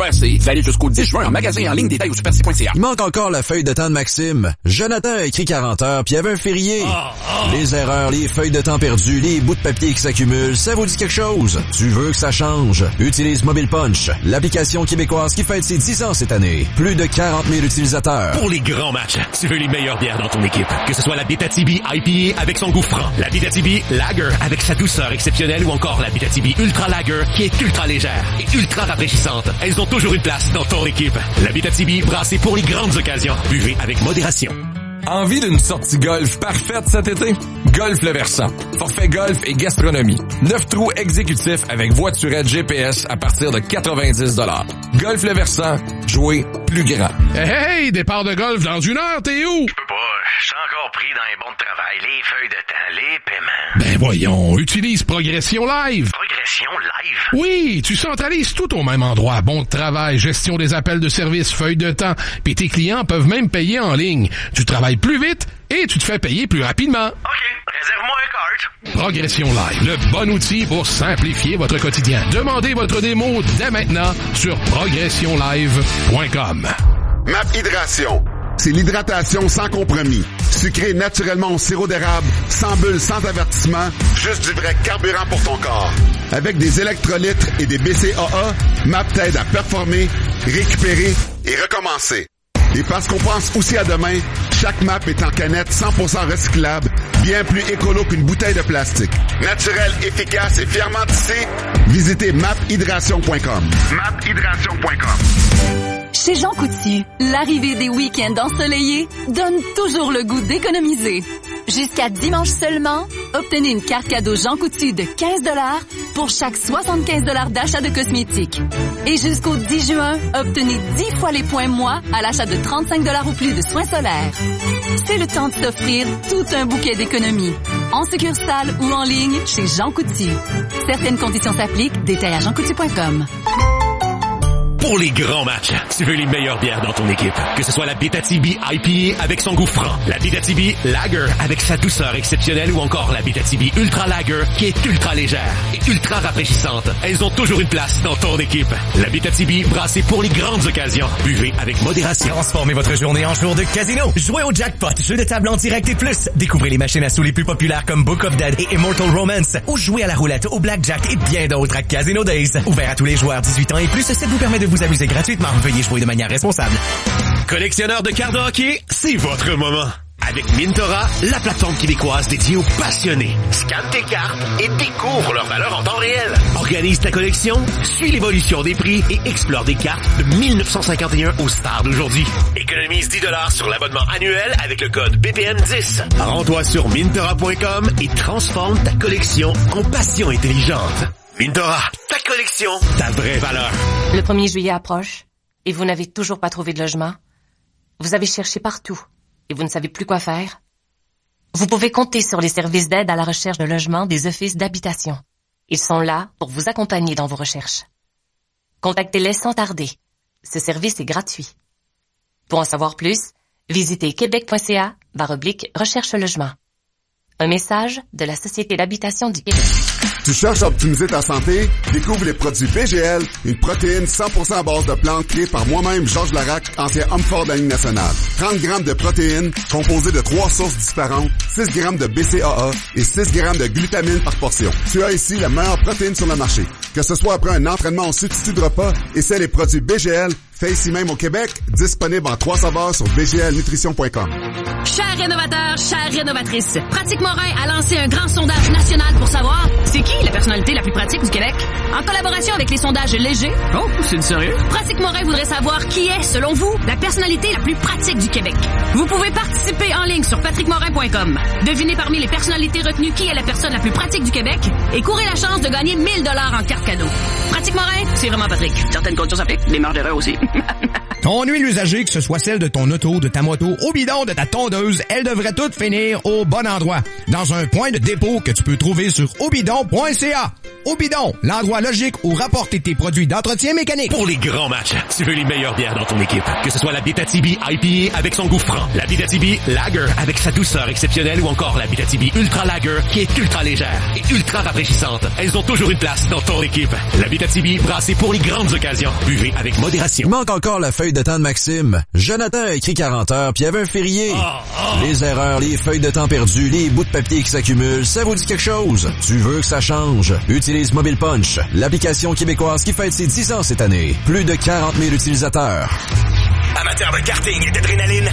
ORC, valide jusqu'au 10 juin en magasin en ligne, détail au superc.ca. Il manque encore la feuille de temps de Maxime. Jonathan a écrit 40 heures, puis il y avait un férié. Les erreurs, les feuilles de temps perdues, les bouts de papier qui s'accumulent, ça vous dit quelque chose? Tu veux que ça change? Utilise Mobile Punch, l'application québécoise qui fête ses 10 ans cette année. Plus de 40 000 utilisateurs. Pour les grands matchs, tu veux les meilleures bières dans ton équipe. Que ce soit la Abitibi IPA avec son goût franc, la Abitibi Lager avec sa douceur exceptionnelle ou encore la Abitibi Ultra Lager qui est ultra légère et ultra rafraîchissante. Elles ont toujours une place dans ton équipe. La Abitibi brassée pour les grandes occasions. Buvez avec modération. Envie d'une sortie golf parfaite cet été? Golf Le Versant. Forfait golf et gastronomie. 9 trous exécutifs avec voiturette GPS à partir de 90 $. Golf Le Versant. Jouer plus grand. Hey, départ de golf dans 1 heure, t'es où? Je peux pas. Je suis encore pris dans les bons de travail, les feuilles de temps, les paiements. Ben voyons, utilise Progression Live. Progression Live? Oui, tu centralises tout au même endroit. Bon de travail, gestion des appels de service, feuilles de temps. Puis tes clients peuvent même payer en ligne. Tu travailles plus vite et tu te fais payer plus rapidement. OK, réserve-moi un cart. Progression Live, le bon outil pour simplifier votre quotidien. Demandez votre démo dès maintenant sur progressionlive.com. MAP Hydration. C'est l'hydratation sans compromis. Sucré naturellement au sirop d'érable, sans bulles, sans avertissement, juste du vrai carburant pour ton corps. Avec des électrolytes et des BCAA, MAP t'aide à performer, récupérer et recommencer. Et parce qu'on pense aussi à demain, chaque MAP est en canette 100% recyclable, bien plus écolo qu'une bouteille de plastique. Naturel, efficace et fièrement tissé, visitez maphydration.com. maphydration.com. Chez Jean Coutu, l'arrivée des week-ends ensoleillés donne toujours le goût d'économiser. Jusqu'à dimanche seulement, obtenez une carte cadeau Jean Coutu de 15 $ pour chaque 75 $ d'achat de cosmétiques. Et jusqu'au 10 juin, obtenez 10 fois les points moi à l'achat de 35 $ ou plus de soins solaires. C'est le temps de s'offrir tout un bouquet d'économies. En succursale ou en ligne chez Jean Coutu. Certaines conditions s'appliquent, détails à jeancoutu.com. Pour les grands matchs, tu veux les meilleures bières dans ton équipe. Que ce soit la Abitibi IPA avec son goût franc, la Abitibi Lager avec sa douceur exceptionnelle ou encore la Abitibi Ultra Lager qui est ultra légère et ultra rafraîchissante. Elles ont toujours une place dans ton équipe. La Abitibi brassée pour les grandes occasions. Buvez avec modération. Transformez votre journée en jour de casino. Jouez au jackpot, jeu de table en direct et plus. Découvrez les machines à sous les plus populaires comme Book of Dead et Immortal Romance. Ou jouez à la roulette, au blackjack et bien d'autres à Casino Days. Ouvert à tous les joueurs 18 ans et plus, ça vous permet de vous amuser gratuitement. Veuillez jouer de manière responsable. Collectionneur de cartes de hockey, c'est votre moment. Avec Mintora, la plateforme québécoise dédiée aux passionnés. Scanne tes cartes et découvre leur valeur en temps réel. Organise ta collection, suis l'évolution des prix et explore des cartes de 1951 aux stars d'aujourd'hui. Économise 10 $ sur l'abonnement annuel avec le code BPM10. Rends-toi sur Mintora.com et transforme ta collection en passion intelligente. Mintora, ta collection, ta vraie valeur. Le 1er juillet approche et vous n'avez toujours pas trouvé de logement. Vous avez cherché partout et vous ne savez plus quoi faire. Vous pouvez compter sur les services d'aide à la recherche de logement des offices d'habitation. Ils sont là pour vous accompagner dans vos recherches. Contactez-les sans tarder. Ce service est gratuit. Pour en savoir plus, visitez québec.ca/recherche logement. Un message de la Société d'habitation du Québec. Tu cherches à optimiser ta santé? Découvre les produits BGL, une protéine 100% à base de plantes créée par moi-même, Georges Larac, ancien homme fort de la Ligue nationale. 30 grammes de protéines composées de 3 sources différentes, 6 grammes de BCAA et 6 grammes de glutamine par portion. Tu as ici la meilleure protéine sur le marché. Que ce soit après un entraînement en substitut de repas, essaie les produits BGL, fait ici même au Québec, disponible en 3 saveurs sur bglnutrition.com. Chers rénovateurs, chères rénovatrices, Pratique Morin a lancé un grand sondage national pour savoir c'est qui la personnalité la plus pratique du Québec. En collaboration avec les sondages légers. Oh, c'est sérieux? Pratique Morin voudrait savoir qui est, selon vous, la personnalité la plus pratique du Québec. Vous pouvez participer en ligne sur patrickmorin.com. Devinez parmi les personnalités retenues qui est la personne la plus pratique du Québec et courez la chance de gagner 1000 $ en carte cadeau. Pratique Morin, c'est vraiment Patrick. Certaines conditions s'appliquent, des marges d'erreur aussi. Ton huile usagée, que ce soit celle de ton auto, de ta moto, au bidon, de ta tondeuse, elle devrait toutes finir au bon endroit. Dans un point de dépôt que tu peux trouver sur obidon.ca. Obidon, l'endroit logique où rapporter tes produits d'entretien mécanique. Pour les grands matchs, tu veux les meilleures bières dans ton équipe. Que ce soit la Abitibi IPA avec son goût franc, la Abitibi Lager avec sa douceur exceptionnelle ou encore la Abitibi Ultra Lager qui est ultra légère et ultra rafraîchissante. Elles ont toujours une place dans ton équipe. La Abitibi brassée pour les grandes occasions. Buvez avec modération. Il manque encore la feuille de temps de Maxime. Jonathan a écrit 40 heures puis il y avait un férié. Les erreurs, les feuilles de temps perdues, les bouts de papier qui s'accumulent, ça vous dit quelque chose? Tu veux que ça change? Utilise Mobile Punch, l'application québécoise qui fête ses 10 ans cette année. Plus de 40 000 utilisateurs. Amateurs de karting et d'adrénaline,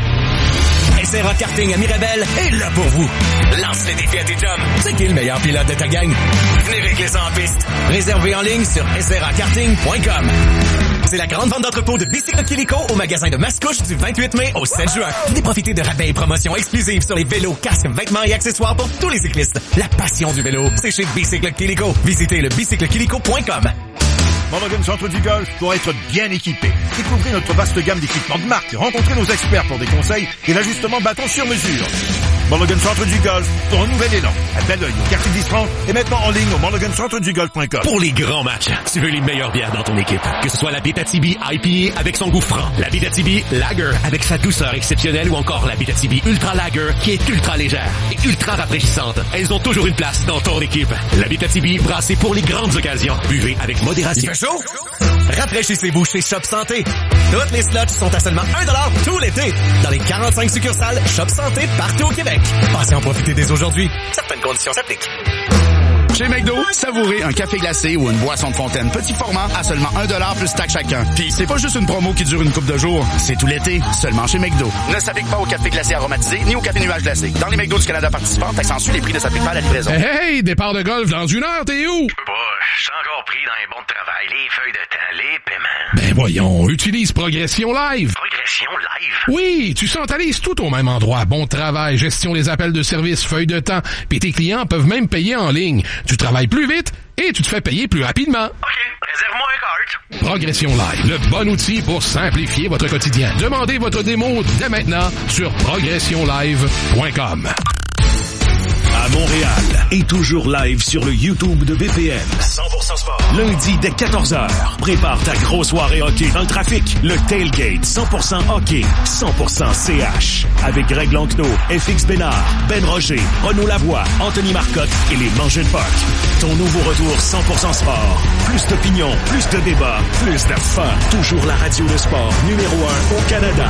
SRA Karting à Mirabel est là pour vous. Lance les défis à tes chums. C'est qui le meilleur pilote de ta gang? Venez régler ça en piste. Réservé en ligne sur srakarting.com. C'est la grande vente d'entrepôt de bicycles Kilico au magasin de Mascouche du 28 mai au 7 juin. Venez profiter de rabais et promotions exclusives sur les vélos, casques, vêtements et accessoires pour tous les cyclistes. La passion du vélo, c'est chez Bicycle Kilico. Visitez le bicyclekilico.com. Mulligan Centre du Golf pour être bien équipé. Découvrez notre vaste gamme d'équipements de marque. Rencontrez nos experts pour des conseils et l'ajustement bâton sur mesure. Mulligan Centre du Golf pour un nouvel élan. À Belleuil, au quartier d'Istran et maintenant en ligne au mulligancentredugolf.com. Pour les grands matchs, tu veux les meilleures bières dans ton équipe. Que ce soit la Abitibi IPA avec son goût franc, la Abitibi Lager avec sa douceur exceptionnelle ou encore la Abitibi Ultra Lager qui est ultra légère et ultra rafraîchissante. Elles ont toujours une place dans ton équipe. La Abitibi brassée pour les grandes occasions. Buvez avec modération. Il fait chaud? Rafraîchissez-vous chez Shop Santé. Toutes les slots sont à seulement 1$ tout l'été dans les 45 succursales Shop Santé partout au Québec. Passez en profiter dès aujourd'hui. Certaines conditions s'appliquent. Chez McDo, savourez un café glacé ou une boisson de fontaine petit format à seulement 1$ plus taxe chacun. Puis c'est pas juste une promo qui dure une couple de jours, c'est tout l'été, seulement chez McDo. Ne s'applique pas au café glacé aromatisé ni au café nuage glacé. Dans les McDo du Canada participants, taxe en les prix ne s'appliquent pas à la livraison. Hey, départ de golf dans 1 heure, t'es où? Je suis encore pris dans les bons de travail, les feuilles de temps, les paiements. Ben voyons, utilise Progression Live. Progression Live? Oui, tu centralises tout au même endroit. Bon de travail, gestion des appels de service, feuilles de temps, puis tes clients peuvent même payer en ligne. Tu travailles plus vite et tu te fais payer plus rapidement. OK, réserve-moi un carte. Progression Live, le bon outil pour simplifier votre quotidien. Demandez votre démo dès maintenant sur progressionlive.com. À Montréal et toujours live sur le YouTube de BPM. 100% sport. Lundi dès 14h. Prépare ta grosse soirée hockey dans le trafic. Le Tailgate 100% hockey, 100% CH. Avec Greg Lancneau, FX Bénard, Ben Roger, Renaud Lavoie, Anthony Marcotte et les Mangettes Puck. Ton nouveau retour 100% sport. Plus d'opinion, plus de débats, plus de fun. Toujours la radio de sport numéro 1 au Canada.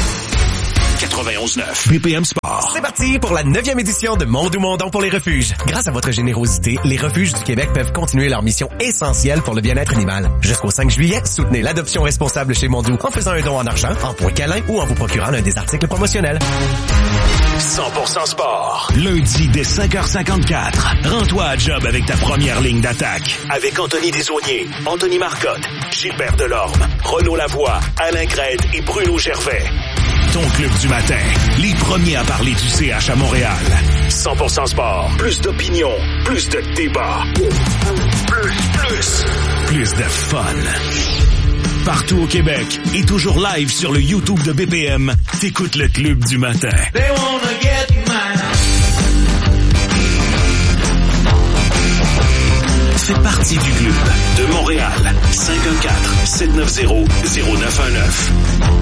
91.9 BPM Sport. C'est parti pour la 9e édition de Mondou Mondon pour les refuges. Grâce à votre générosité, les refuges du Québec peuvent continuer leur mission essentielle pour le bien-être animal. Jusqu'au 5 juillet, soutenez l'adoption responsable chez Mondou en faisant un don en argent, en points câlins ou en vous procurant l'un des articles promotionnels. 100% sport. Lundi dès 5h54. Rends-toi à job avec ta première ligne d'attaque. Avec Anthony Desaulniers, Anthony Marcotte, Gilbert Delorme, Renaud Lavoie, Alain Crête et Bruno Gervais. Ton club du matin. Les premiers à parler du CH à Montréal. 100% sport. Plus d'opinion. Plus de débat. Plus de fun. Partout au Québec et toujours live sur le YouTube de BPM. T'écoutes le club du matin. They wanna get mine. Fais partie du club de Montréal. 514-790-0919.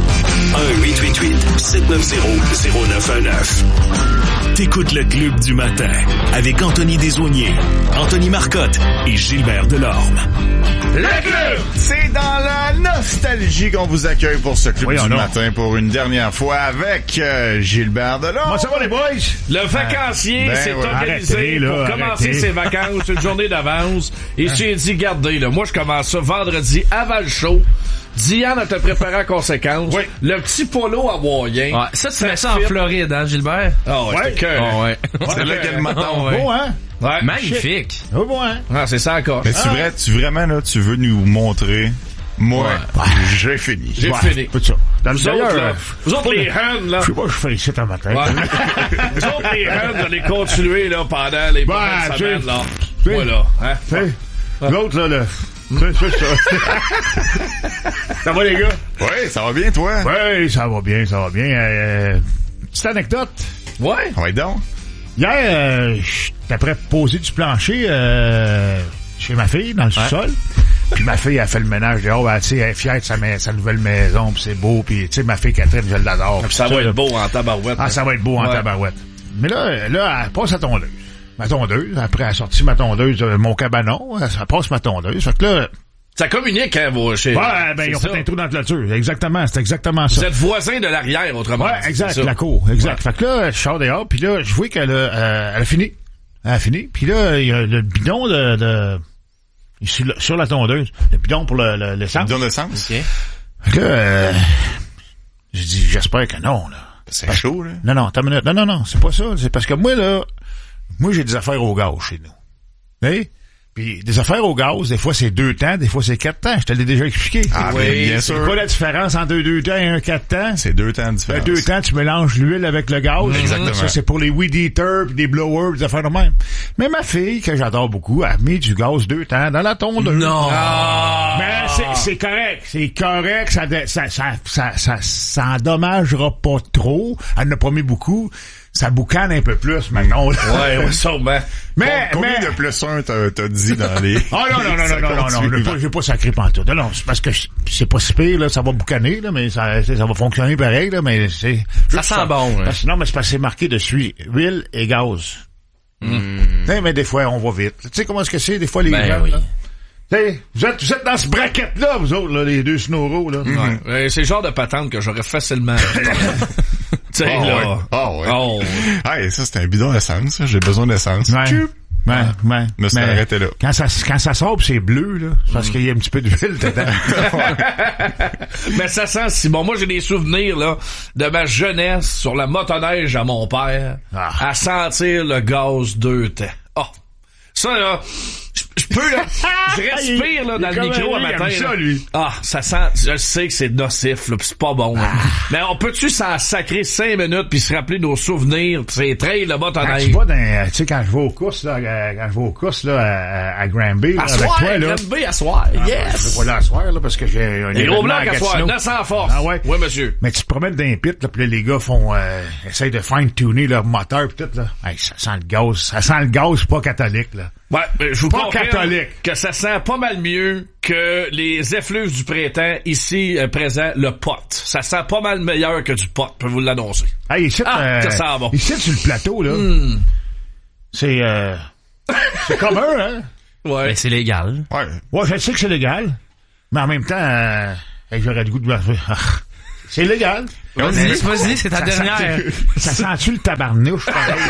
1-888-790-0919. T'écoutes le club du matin avec Anthony Desaulniers, Anthony Marcotte et Gilbert Delorme. Le club! C'est dans la nostalgie qu'on vous accueille pour ce club du matin pour une dernière fois avec Gilbert Delorme. Comment ça va les boys? Le vacancier s'est organisé pour commencer ses vacances une journée d'avance. Et j'ai dit, regardez, là, moi je commence ça vendredi avant le show. Diane a te préparé en conséquence. Oui. Le petit polo hawaïen. Ouais, ça, tu mets ça en Floride, hein, Gilbert? Ah ouais, c'est cœur. Oh, ouais. C'est là qu'elle m'attend. Beau, hein? Ouais. Magnifique. Oh, bon, hein? Ah, c'est ça encore. Mais tu vraiment, là, tu veux nous montrer... Moi, j'ai fini. J'ai fini. Pas de ça. Vous autres, les hands, là. Je sais pas, je fais ici un matin. Ouais. Vous autres, les hands, vous allez continuer, là, pendant les prochaines semaines, là. Voilà. Hein? L'autre, là, C'est ça. Ça va, les gars? Oui, ça va bien, toi? Oui, ça va bien. Petite anecdote. Ouais. Ouais, donc. Hier, j'étais prêt à poser du plancher chez ma fille, dans le sous-sol. Puis ma fille a fait le ménage dehors. Ben, tu sais, elle est fière de sa nouvelle maison, puis c'est beau. Puis tu sais, ma fille Catherine, je l'adore. Ça va être beau en tabarouette. Ah, ça va être beau en tabarouette. Mais là, elle passe à tondeuse. Ma tondeuse. Après, elle a sorti ma tondeuse, mon cabanon. Ça passe ma tondeuse. Fait que là... Ça communique, hein, vos chez... Ouais, ben, ils ont fait un trou dans la clôture. Exactement, c'est exactement ça. Vous êtes voisins de l'arrière, autrement. Ouais, exact, la cour, exact. Ouais. Fait que là, je sors dehors, puis là, je vois qu'elle a fini. Elle a fini. Puis là, il y a le bidon sur la tondeuse. Le bidon pour l'essence. Le bidon d'essence? OK. Fait que là, j'ai dit, j'espère que non, là. C'est chaud, là. Non, attends une minute. Non, c'est pas ça. C'est parce que moi, j'ai des affaires au gaz chez nous. Hey? Puis des affaires au gaz, des fois c'est 2 temps, des fois c'est 4 temps. Je te l'ai déjà expliqué. Ah oui, bien sûr. C'est quoi la différence entre 2 temps et un 4 temps? C'est 2 temps de différence. 2 temps, tu mélanges l'huile avec le gaz. Exactement. Ça, c'est pour les weed eaters, pis des blowers, pis des affaires de même. Mais ma fille, que j'adore beaucoup, a mis du gaz 2 temps dans la tondeuse. Non! Mais c'est correct. C'est correct. Ça endommagera pas trop. Elle n'a pas mis beaucoup. Ça boucane un peu plus, maintenant. Ouais, sûrement. Mais combien de plus 1 t'as dit dans les... Ah non, j'ai pas sacré pantoute. Non, c'est parce que c'est pas si pire, là, ça va boucaner, là, mais ça va fonctionner pareil, là, mais c'est... Ça sent bon, hein. Non, mais c'est parce que c'est marqué dessus, huile et gaz. Mais des fois, on va vite. Tu sais comment est-ce que c'est, des fois, les gens, oui. là? T'sais, vous êtes dans ce bracket-là, vous autres, là, les deux snoros, là. Ouais. C'est le genre de patente que j'aurais facilement. Tu sais, là. Oh, ouais. Hey, ça, c'est un bidon d'essence, j'ai besoin d'essence. Ouais. Me suis arrêté là. Quand ça sort pis c'est bleu, là, c'est parce qu'il y a un petit peu d'huile dedans. Mais ça sent si bon. Moi, j'ai des souvenirs, là, de ma jeunesse sur la motoneige à mon père, à sentir le gaz 2 temps. Oh. Ça, là, je peux, là, je respire, là, dans le micro à matin. Ça, lui. Ah, ça sent, je sais que c'est nocif, là, pis c'est pas bon, là. Mais on peut-tu s'en sacrer 5 minutes pis se rappeler nos souvenirs pis c'est trail, le motoneige? Tu vois, tu sais, quand je vais aux courses, là, à Granby, là, avec toi, là. Granby, à soir, yes! Je vais là à soir, là, parce que j'ai un les gros blancs à soir, 900 force. Ah ouais? Oui, monsieur. Mais tu te promènes dans les pits, là, pis là, les gars essayent de fine-tuner leur moteur pis tout, là. Hey, ça sent le gaz pas catholique, là. Ouais, je vous pas catholique. Que ça sent pas mal mieux que les effluves du printemps ici présent, le pot. Ça sent pas mal meilleur que du pot, je peux vous l'annoncer. Hey, ici, ça sent bon. Ici sur le plateau, là, c'est commun, hein? Ouais. Mais c'est légal. Ouais, je sais que c'est légal, mais en même temps, j'aurais le goût de... C'est légal. Vas-y, c'est ta dernière. Ça sent-tu le tabarnouche, pareil,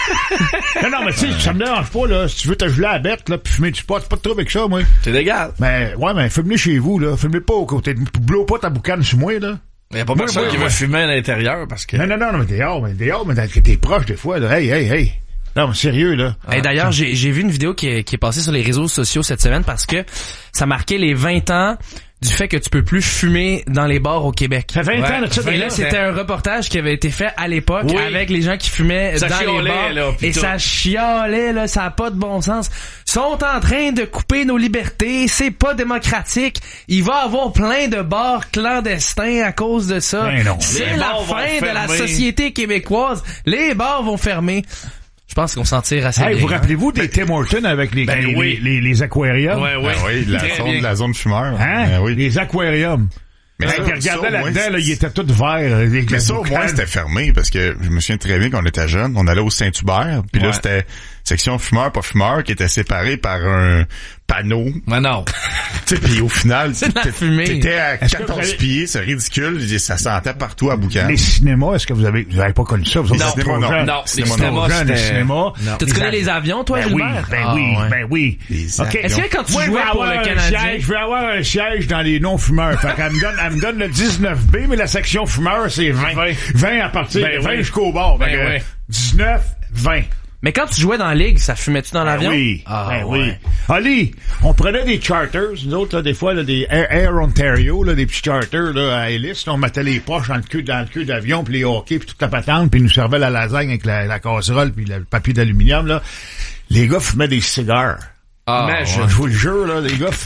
là? Non, mais tu sais, ça me dérange pas, là. Si tu veux te geler à la bête, là, pis fumer du pot, c'est pas de trouble avec ça, moi. C'est légal. Mais fume-le chez vous, là. Fume-le pas au côté de... Blow pas ta boucane sur moi, là. Il y a pas personne qui veut fumer à l'intérieur, parce que... Non, mais dehors, mais t'es proche, des fois, là. Hey. Non, mais sérieux, là. Et d'ailleurs, j'ai vu une vidéo qui est passée sur les réseaux sociaux cette semaine parce que ça marquait les 20 ans du fait que tu peux plus fumer dans les bars au Québec. Ça fait 20 ans, là, et là, c'était un reportage qui avait été fait à l'époque avec les gens qui fumaient dans les bars. Là, et ça chialait, là, ça a pas de bon sens. Ils sont en train de couper nos libertés, c'est pas démocratique. Il va y avoir plein de bars clandestins à cause de ça. C'est la fin de la société québécoise. Les bars vont fermer. Je pense qu'on s'en tire assez bien. Vous rappelez-vous des Tim Hortons avec les aquariums? Oui, la zone fumeur. Hein? Ben oui. Les aquariums. Mais ça, regardez là-dedans, là, il était tout vert. Mais ça, au moins, c'était fermé, parce que je me souviens très bien qu'on était jeunes, on allait au Saint-Hubert, puis là, c'était section fumeur, pas fumeur, qui était séparée par un panneau. Mais non. Tu sais, puis au final, t'étais à 14 pieds, c'est ridicule, ça sentait partout à boucan. Les cinémas, est-ce que vous avez pas connu ça? Vous non, les cinémas. Tu connais les avions, toi, Gilbert? Ben oui. Okay. Est-ce que quand tu jouais pour le Canadien... Je veux avoir un siège dans les non-fumeurs. Fait qu'elle me donne le 19B, mais la section fumeur, c'est 20. 20 à partir, 20 jusqu'au bord. 19, 20. Mais quand tu jouais dans la ligue, ça fumait-tu dans l'avion? Oui. Oui. Ali, on prenait des charters, nous autres, là, des fois, là, des Air Ontario, là, des petits charters, là, à hélice, là, on mettait les poches dans le queue d'avion, puis les hockey, puis toute la patente, puis ils nous servaient la lasagne avec la casserole, puis le papier d'aluminium, là. Les gars fumaient des cigares. Mais je vous le jure, là, les gars,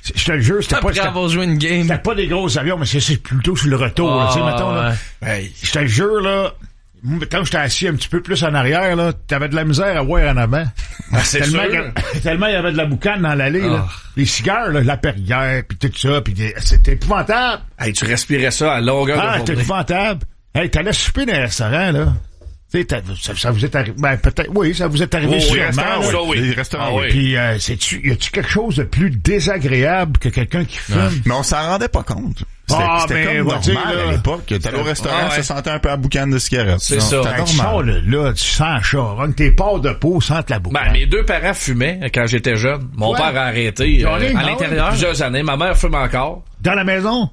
Je te le jure, c'était après avoir joué une game. C'était pas des gros avions, mais c'est plutôt sur le retour. Tu sais, mettons, là. Je te le jure, là. Quand j'étais assis un petit peu plus en arrière, là, t'avais de la misère à voir en avant. C'est tellement il y avait de la boucane dans l'allée, là. Les cigares, là, la Perrière, puis tout ça, puis c'était épouvantable. Hey, tu respirais ça à longueur de journée. C'était épouvantable. Hey, t'allais souper dans les restaurants, là. Tu sais, ça vous est arrivé, ben, peut-être, oui, ça vous est arrivé sûrement. Oui, les restaurants, oui. Puis, y a-tu quelque chose de plus désagréable que quelqu'un qui fume? Mais on s'en rendait pas compte. C'était comme normal à l'époque. T'allais au restaurant, ça sentait un peu la boucane de cigarette. C'est ça. C'était normal. Là, tu sens charogne, tes pores de peau sentent la boucane. Ben, mes deux parents fumaient quand j'étais jeune. Mon père a arrêté à l'intérieur. Plusieurs années. Ma mère fume encore. Dans la maison?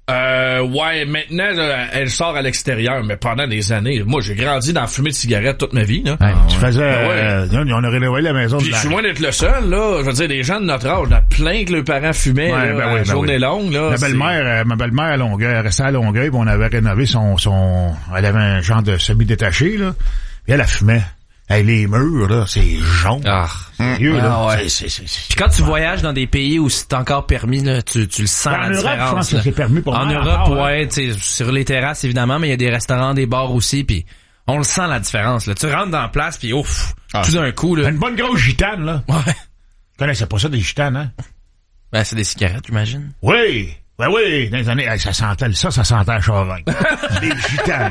Ouais, maintenant, là, elle sort à l'extérieur, mais pendant des années, moi, j'ai grandi dans la fumée de cigarette toute ma vie, là. Tu faisais, on aurait rénové la maison. Puis je suis loin d'être le seul, là. Je veux dire, des gens de notre âge, on a plein que leurs parents fumaient, journée longue, là. Ma belle-mère à Longueuil, elle restait à Longueuil, puis on avait rénové elle avait un genre de semi-détaché, là. Puis elle fumait. Hey, les murs, là, c'est jaune. Sérieux, là. Ouais. Puis quand tu voyages dans des pays où c'est encore permis, là, tu le sens, la différence. En Europe, je pense que c'est permis pour moi. En Europe, ouais, tu sais, sur les terrasses, évidemment, mais il y a des restaurants, des bars aussi, puis on le sent, la différence, là. Tu rentres dans la place, puis ouf, tout d'un coup, là. Une bonne grosse gitane, là. Ouais. Tu connaissais pas ça, des gitanes, hein? Ben, c'est des cigarettes, j'imagine. Oui! Ben oui, dans les années, ça sentait à charogne. Les gitanes,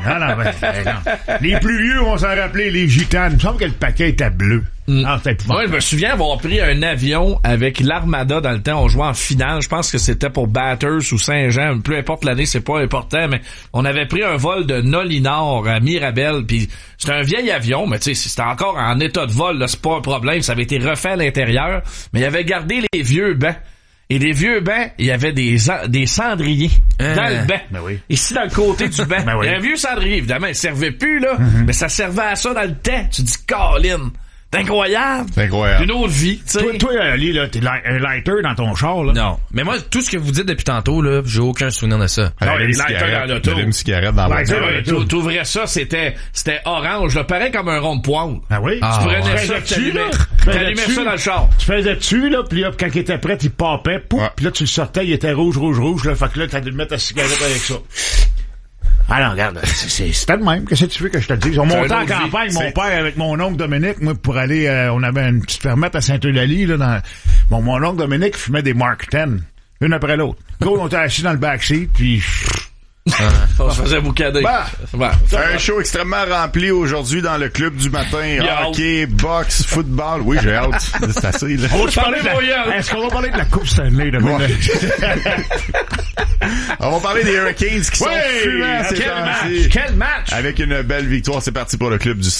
non. Les plus vieux vont s'en rappeler, les gitanes. Il me semble que le paquet était bleu. Moi, je me souviens avoir pris un avion avec l'Armada dans le temps. On jouait en finale. Je pense que c'était pour Bathurst ou Saint-Jean. Peu importe l'année, c'est pas important, mais on avait pris un vol de Nolinor à Mirabel. Puis c'était un vieil avion, mais tu sais, c'était encore en état de vol, là, c'est pas un problème. Ça avait été refait à l'intérieur, mais il avait gardé les vieux bancs. Et les vieux bancs, il y avait des cendriers dans le banc. Ben oui. Ici, dans le côté du banc. Ben oui. Il y a un vieux cendrier, évidemment, il servait plus, là, mais ça servait à ça dans le temps. Tu dis, Colin, c'est incroyable. C'est incroyable. Une autre vie, tu sais. Toi, Ali, là, t'es un lighter dans ton char, là. Non. Mais moi, tout ce que vous dites depuis tantôt, là, j'ai aucun souvenir de ça. Non, les lighters dans l'auto. Une cigarette dans l'auto. T'ouvrais ça, c'était orange, là, pareil comme un rond de poêle. Ah oui? Tu prenais ça, t'allumais ça dans le char. Tu faisais dessus, là, pis là, quand il était prêt, il popait, pouf, pis là, tu le sortais, il était rouge, là, fait que là, t'as dû mettre ta cigarette avec ça. Ah non, regarde, c'était le même. Qu'est-ce que tu veux que je te dise? On montait en campagne, mon père avec mon oncle Dominique, moi, pour aller, on avait une petite fermette à Saint-Eulalie, là, mon oncle Dominique fumait des Mark 10, une après l'autre. Gros, on était assis dans le backseat, puis on se faisait boucader. Un show extrêmement rempli aujourd'hui dans le club du matin. Hockey, boxe, football. Oui, j'ai hâte. C'est assez, là. Est-ce qu'on va parler de la Coupe Stanley, là? On va parler des Hurricanes qui sont fumants ces temps-ci. Quel match! Avec une belle victoire, c'est parti pour le club du